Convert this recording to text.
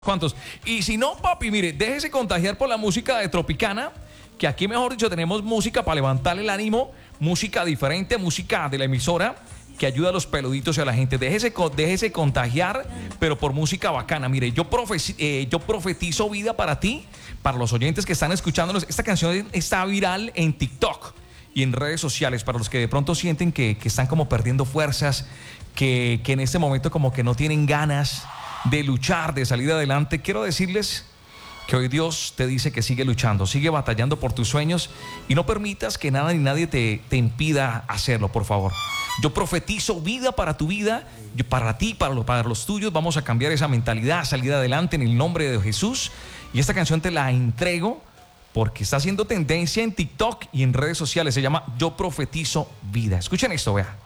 ¿Cuántos? Y si no, papi, mire, déjese contagiar por la música de Tropicana, que aquí, mejor dicho, tenemos música para levantar el ánimo, música diferente, música de la emisora, que ayuda a los peluditos y a la gente. Déjese contagiar, pero por música bacana. Mire, yo profetizo vida para ti, para los oyentes que están escuchándonos. Esta canción está viral en TikTok y en redes sociales, para los que de pronto sienten que están como perdiendo fuerzas, que en este momento como que no tienen ganas de luchar, de salir adelante. Quiero decirles que hoy Dios te dice que sigue luchando, sigue batallando por tus sueños y no permitas que nada ni nadie te impida hacerlo, por favor. Yo profetizo vida para tu vida, para ti, para los tuyos. Vamos a cambiar esa mentalidad, salir adelante en el nombre de Jesús. Y esta canción te la entrego porque está haciendo tendencia en TikTok y en redes sociales. Se llama Yo Profetizo Vida. Escuchen esto, vea.